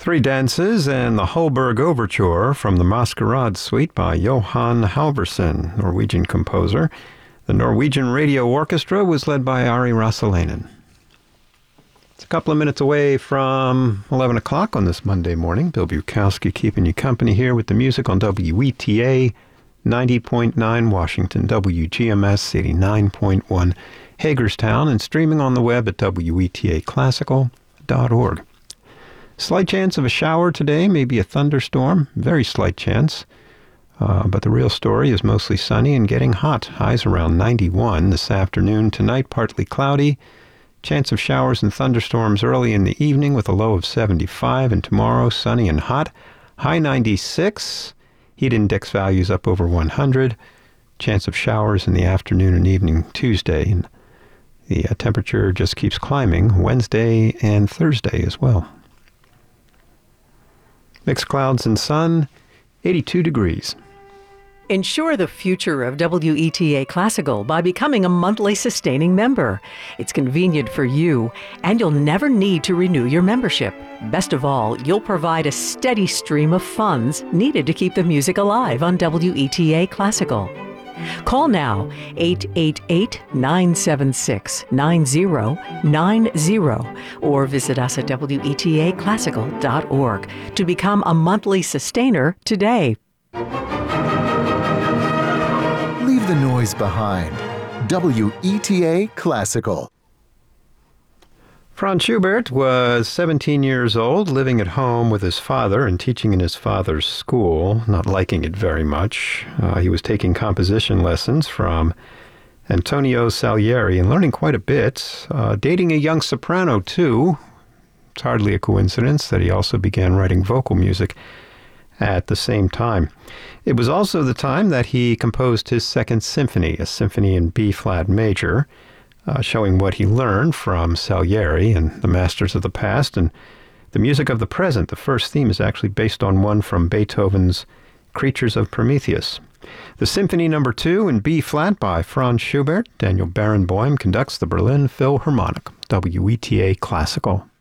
Three dances and the Holberg Overture from the Masquerade Suite by Johan Halvorsen, Norwegian composer. The Norwegian Radio Orchestra was led by Ari Rassalainen. It's a couple of minutes away from 11 o'clock on this Monday morning. Bill Bukowski keeping you company here with the music on WETA 90.9 Washington, WGMS 89.1 Hagerstown, and streaming on the web at wetaclassical.org. Slight chance of a shower today, maybe a thunderstorm, very slight chance. But the real story is mostly sunny and getting hot. Highs around 91 this afternoon. Tonight, partly cloudy. Chance of showers and thunderstorms early in the evening with a low of 75. And tomorrow, sunny and hot. High 96. Heat index values up over 100. Chance of showers in the afternoon and evening Tuesday. And the temperature just keeps climbing Wednesday and Thursday as well. Mixed clouds and sun, 82 degrees. Ensure the future of WETA Classical by becoming a monthly sustaining member. It's convenient for you, and you'll never need to renew your membership. Best of all, you'll provide a steady stream of funds needed to keep the music alive on WETA Classical. Call now, 888-976-9090, or visit us at wetaclassical.org to become a monthly sustainer today. Leave the noise behind. WETA Classical. Franz Schubert was 17 years old, living at home with his father and teaching in his father's school, not liking it very much. He was taking composition lessons from Antonio Salieri and learning quite a bit, dating a young soprano too. It's hardly a coincidence that he also began writing vocal music at the same time. It was also the time that he composed his second symphony, a symphony in B-flat major, showing what he learned from Salieri and the masters of the past. And the music of the present, the first theme, is actually based on one from Beethoven's Creatures of Prometheus. The Symphony No. 2 in B-flat by Franz Schubert. Daniel Barenboim conducts the Berlin Philharmonic. WETA Classical.